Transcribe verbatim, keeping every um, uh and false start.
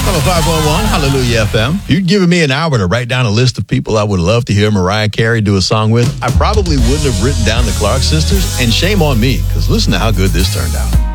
one oh five point one, Hallelujah F M. You'd given me an hour to write down a list of people I would love to hear Mariah Carey do a song with. I probably wouldn't have written down the Clark sisters, and shame on me, because listen to how good this turned out.